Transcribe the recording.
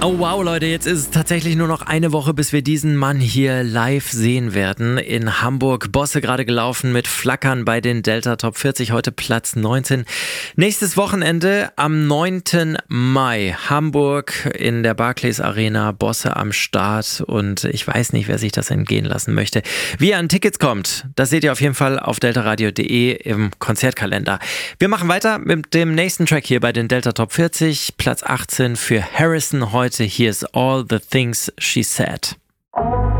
Oh wow, Leute, jetzt ist es tatsächlich nur noch eine Woche, bis wir diesen Mann hier live sehen werden. In Hamburg, Bosse gerade gelaufen mit Flackern bei den Delta Top 40, heute Platz 19. Nächstes Wochenende am 9. Mai, Hamburg in der Barclays Arena, Bosse am Start und ich weiß nicht, wer sich das entgehen lassen möchte. Wie ihr an Tickets kommt, das seht ihr auf jeden Fall auf deltaradio.de im Konzertkalender. Wir machen weiter mit dem nächsten Track hier bei den Delta Top 40, Platz 18 für Harrison heute. Here's All the Things She Said.